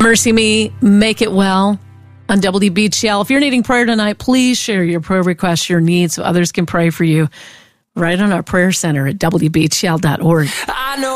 Mercy Me, Make It Well on WBGL. If you're needing prayer tonight, please share your prayer requests, your needs, so others can pray for you right on our prayer center at WBGL.org.